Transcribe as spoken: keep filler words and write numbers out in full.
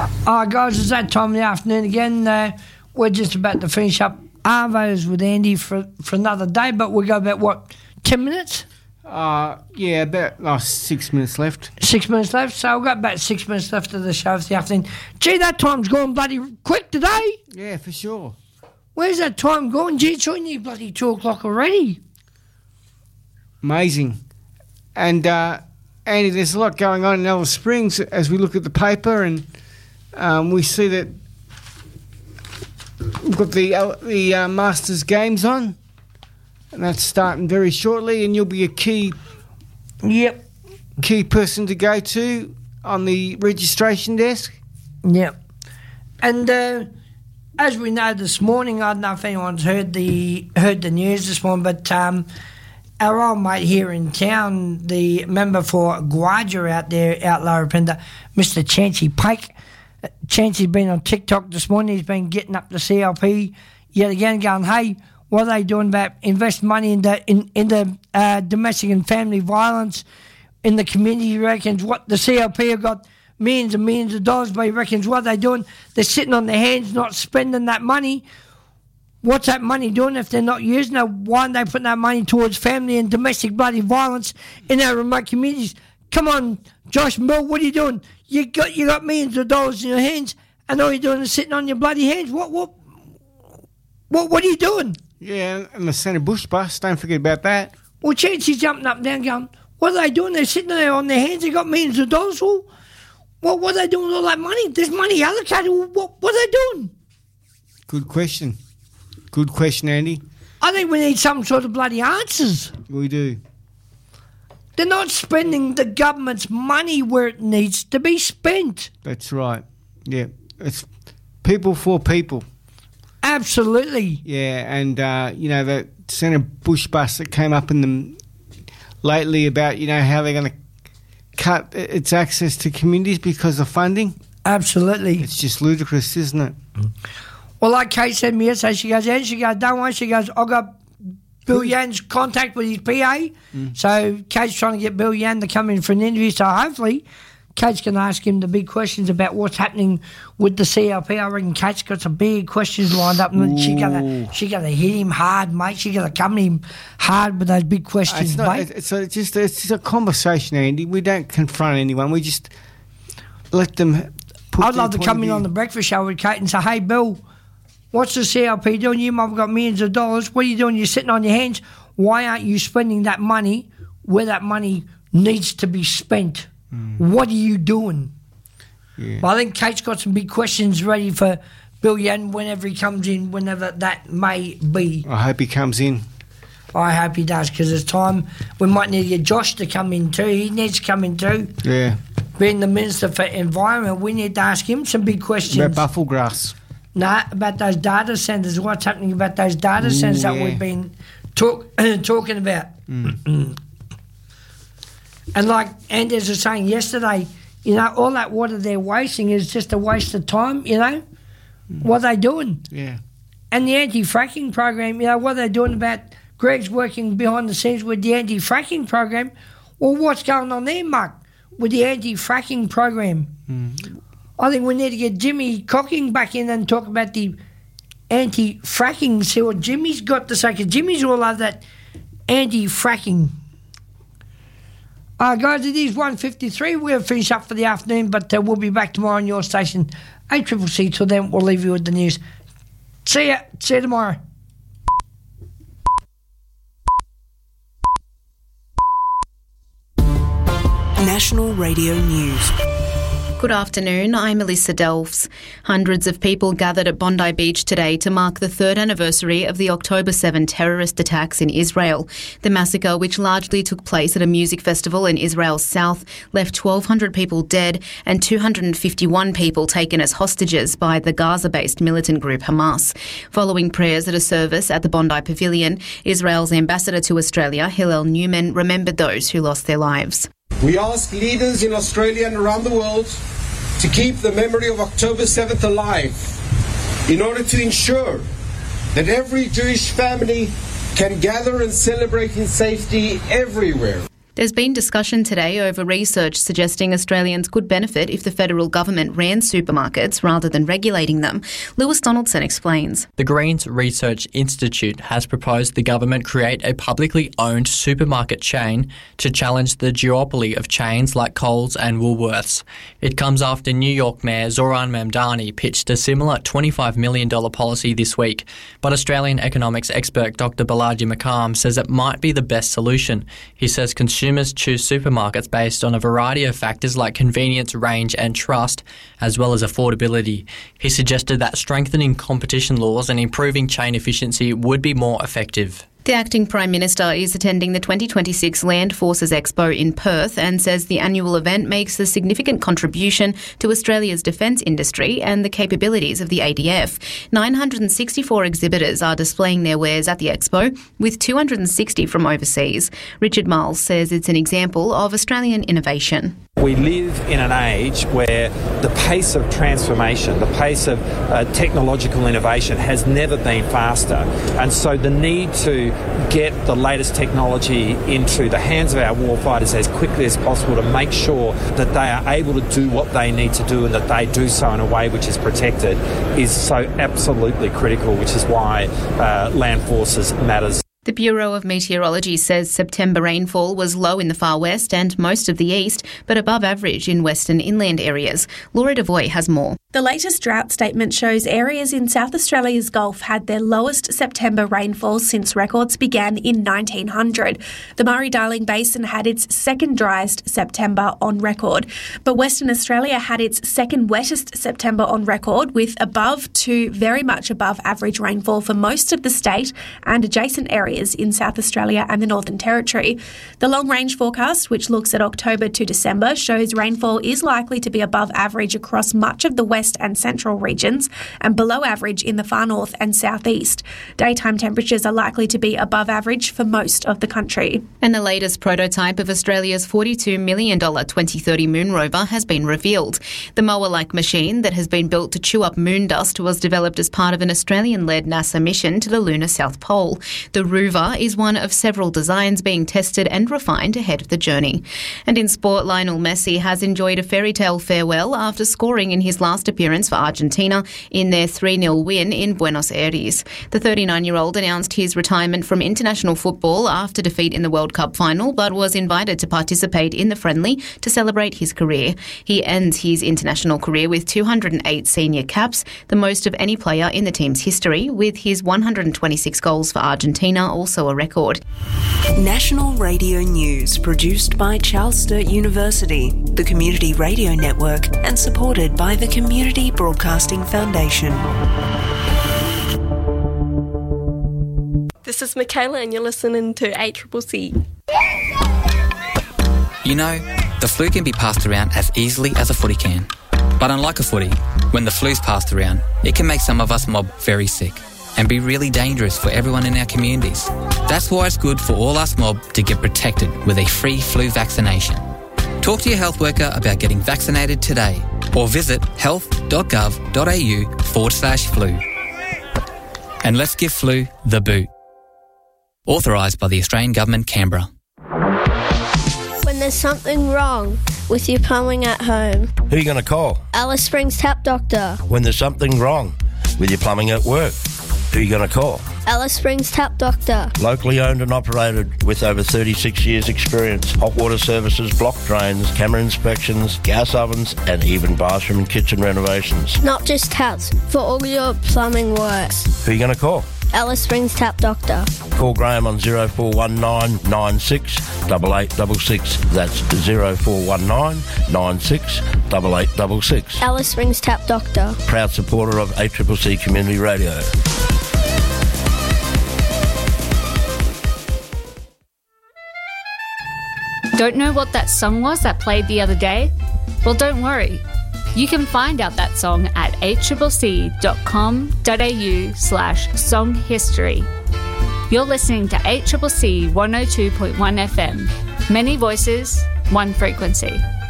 Alright guys, it's that time of the afternoon again. Uh, we're just about to finish up Arvos with Andy for, for another day, but we'll go about, what, ten minutes? Uh, yeah, about oh, six minutes left. Six minutes left, so we've got about six minutes left of the show for the afternoon. Gee, that time's gone bloody quick today. Yeah, for sure. Where's that time gone? Gee, it's only bloody two o'clock already. Amazing. And, uh, Andy, there's a lot going on in Alice Springs as we look at the paper, and um, we see that we've got the, uh, the uh, Masters Games on, and that's starting very shortly, and you'll be a key Yep. key person to go to on the registration desk. Yep. And uh, as we know this morning, I don't know if anyone's heard the heard the news this morning, but um, our old mate here in town, the member for Gwaja out there, out Lower Pender, Mister Chancey Pike. Chancey's been on TikTok this morning. He's been getting up the C L P yet again, going, hey, what are they doing about invest money in the, in, in the uh, domestic and family violence in the community? He reckons what the C L P have got millions and millions of dollars, but he reckons what they're doing, they're sitting on their hands, not spending that money. What's that money doing if they're not using it? Why aren't they putting that money towards family and domestic bloody violence in our remote communities? Come on, Josh and Bill, what are you doing? You got you got millions of dollars in your hands, and all you're doing is sitting on your bloody hands. What what what what are you doing? Yeah, and the Senator Bush bus, don't forget about that. Well, Chancey's jumping up and down going, what are they doing? They're sitting there on their hands, they got millions of dollars. Well, what, what are they doing with all that money? There's money allocated. What, what are they doing? Good question. Good question, Andy. I think we need some sort of bloody answers. We do. They're not spending the government's money where it needs to be spent. That's right. Yeah, it's people for people. Absolutely. Yeah, and, uh, you know, the Senator Bush bus that came up in them lately about, you know, how they're going to cut its access to communities because of funding. Absolutely. It's just ludicrous, isn't it? Well, like Kate said to me yesterday, she goes, and she goes, don't worry, she goes, I've got Bill Yan's contact with his P A. Mm. So Kate's trying to get Bill Yan to come in for an interview, so hopefully Kate's going to ask him the big questions about what's happening with the C L P. I reckon Kate's got some big questions lined up, and she's going to she going to hit him hard, mate. She's going to come at him hard with those big questions, it's not, mate. It's, it's just it's just a conversation, Andy. We don't confront anyone. We just let them put I'd love to come in on the breakfast show with Kate and say, hey, Bill, what's the C L P doing? You might have got millions of dollars. What are you doing? You're sitting on your hands. Why aren't you spending that money where that money needs to be spent? Mm. What are you doing? Yeah. Well, I think Kate's got some big questions ready for Bill Yan whenever he comes in, whenever that may be. I hope he comes in. I hope he does, because it's time. We might need to get Josh to come in too. He needs to come in too. Yeah. Being the Minister for Environment, we need to ask him some big questions. About Bufflegrass. Nah, about those data centres. What's happening about those data centres yeah. that we've been talk, talking about? Mm. And like Anders was saying yesterday, you know, all that water they're wasting is just a waste of time, you know. Mm. What are they doing? Yeah. And the anti-fracking program, you know, what are they doing about Greg's working behind the scenes with the anti-fracking program? Well, what's going on there, Mark, with the anti-fracking program? Mm. I think we need to get Jimmy Cocking back in and talk about the anti-fracking, see what Jimmy's got to say, because Jimmy's all over that anti-fracking. Uh, guys, it is one fifty-three. We'll finish up for the afternoon, but uh, we'll be back tomorrow on your station, A C C C. Till then, we'll leave you with the news. See ya. See you tomorrow. National Radio News. Good afternoon, I'm Melissa Delves. Hundreds of people gathered at Bondi Beach today to mark the third anniversary of the October seventh terrorist attacks in Israel. The massacre, which largely took place at a music festival in Israel's south, left twelve hundred people dead and two hundred fifty-one people taken as hostages by the Gaza-based militant group Hamas. Following prayers at a service at the Bondi Pavilion, Israel's ambassador to Australia, Hillel Newman, remembered those who lost their lives. We ask leaders in Australia and around the world to keep the memory of October seventh alive in order to ensure that every Jewish family can gather and celebrate in safety everywhere. There's been discussion today over research suggesting Australians could benefit if the federal government ran supermarkets rather than regulating them. Lewis Donaldson explains. The Greens Research Institute has proposed the government create a publicly owned supermarket chain to challenge the duopoly of chains like Coles and Woolworths. It comes after New York Mayor Zoran Mamdani pitched a similar twenty-five million dollars policy this week, but Australian economics expert Doctor Balaji McCalm says it might be the best solution. He says consumers Consumers choose supermarkets based on a variety of factors like convenience, range and trust, as well as affordability. He suggested that strengthening competition laws and improving chain efficiency would be more effective. The acting Prime Minister is attending the twenty twenty-six Land Forces Expo in Perth and says the annual event makes a significant contribution to Australia's defence industry and the capabilities of the A D F. nine hundred sixty-four exhibitors are displaying their wares at the Expo, with two hundred sixty from overseas. Richard Miles says it's an example of Australian innovation. We live in an age where the pace of transformation, the pace of uh, technological innovation has never been faster. And so the need to get the latest technology into the hands of our warfighters as quickly as possible to make sure that they are able to do what they need to do and that they do so in a way which is protected is so absolutely critical, which is why uh, Land Forces matters. The Bureau of Meteorology says September rainfall was low in the far west and most of the east, but above average in western inland areas. Laura Devoy has more. The latest drought statement shows areas in South Australia's Gulf had their lowest September rainfall since records began in nineteen hundred. The Murray-Darling Basin had its second driest September on record, but Western Australia had its second wettest September on record, with above to very much above average rainfall for most of the state and adjacent areas in South Australia and the Northern Territory. The long-range forecast, which looks at October to December, shows rainfall is likely to be above average across much of the west and central regions and below average in the far north and southeast. Daytime temperatures are likely to be above average for most of the country. And the latest prototype of Australia's forty-two million dollars twenty thirty moon rover has been revealed. The mower-like machine that has been built to chew up moon dust was developed as part of an Australian-led NASA mission to the lunar South Pole. The Rover is one of several designs being tested and refined ahead of the journey. And in sport, Lionel Messi has enjoyed a fairy tale farewell after scoring in his last appearance for Argentina in their three nil win in Buenos Aires. The thirty-nine-year-old announced his retirement from international football after defeat in the World Cup final, but was invited to participate in the friendly to celebrate his career. He ends his international career with two hundred eight senior caps, the most of any player in the team's history, with his one hundred twenty-six goals for Argentina also a record. National Radio News, produced by Charles Sturt University, the Community Radio Network, and supported by the Community Broadcasting Foundation. This is Michaela and you're listening to A C C C. You know, the flu can be passed around as easily as a footy can. But unlike a footy, when the flu's passed around, it can make some of us mob very sick and be really dangerous for everyone in our communities. That's why it's good for all us mob to get protected with a free flu vaccination. Talk to your health worker about getting vaccinated today or visit health.gov.au forward slash flu. And let's give flu the boot. Authorised by the Australian Government, Canberra. When there's something wrong with your plumbing at home, who are you going to call? Alice Springs Tap Doctor. When there's something wrong with your plumbing at work, who are you going to call? Alice Springs Tap Doctor. Locally owned and operated with over thirty-six years experience. Hot water services, block drains, camera inspections, gas ovens and even bathroom and kitchen renovations. Not just taps, for all your plumbing works. Who are you going to call? Alice Springs Tap Doctor. Call Graham on zero four one nine nine six eight eight six six. That's zero four one nine nine six eight eight six six. Alice Springs Tap Doctor. Proud supporter of A C C C Community Radio. Don't know what that song was that played the other day? Well, don't worry. You can find out that song at accc.com.au slash song history. You're listening to A C C C one oh two point one F M. Many voices, one frequency.